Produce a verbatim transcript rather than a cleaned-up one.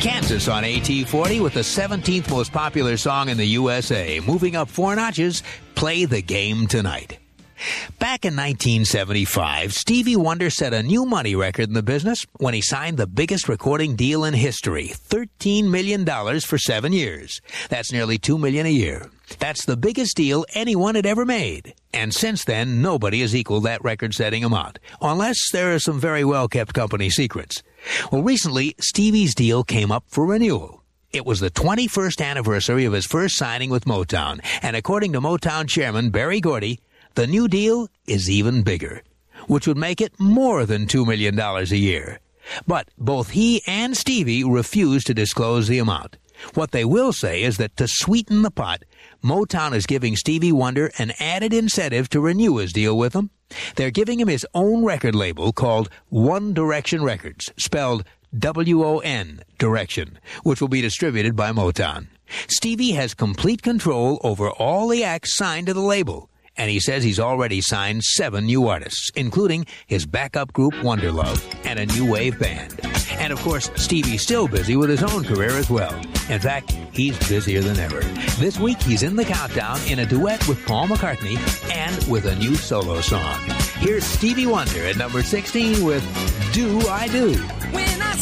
Kansas on A T forty with the seventeenth most popular song in the U S A. Moving up four notches, Play the Game Tonight. Back in nineteen seventy-five, Stevie Wonder set a new money record in the business when he signed the biggest recording deal in history, thirteen million dollars for seven years. That's nearly two million dollars a year. That's the biggest deal anyone had ever made. And since then, nobody has equaled that record-setting amount, unless there are some very well-kept company secrets. Well, recently, Stevie's deal came up for renewal. It was the twenty-first anniversary of his first signing with Motown, and according to Motown chairman Berry Gordy, the new deal is even bigger, which would make it more than two million dollars a year. But both he and Stevie refuse to disclose the amount. What they will say is that to sweeten the pot, Motown is giving Stevie Wonder an added incentive to renew his deal with them. They're giving him his own record label called One Direction Records, spelled W O N, Direction, which will be distributed by Motown. Stevie has complete control over all the acts signed to the label, and he says he's already signed seven new artists, including his backup group Wonderlove and a new wave band. And of course, Stevie's still busy with his own career as well. In fact, he's busier than ever. This week, he's in the countdown in a duet with Paul McCartney and with a new solo song. Here's Stevie Wonder at number sixteen with Do I Do. When I